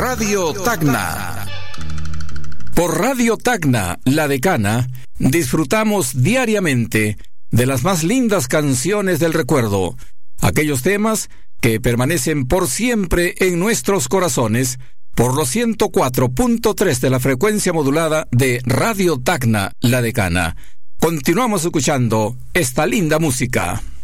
Radio Tacna. Por Radio Tacna, La Decana, disfrutamos diariamente de las más lindas canciones del recuerdo, aquellos temas que permanecen por siempre en nuestros corazones, por los 104.3 de la frecuencia modulada de Radio Tacna, La Decana. Continuamos escuchando esta linda música.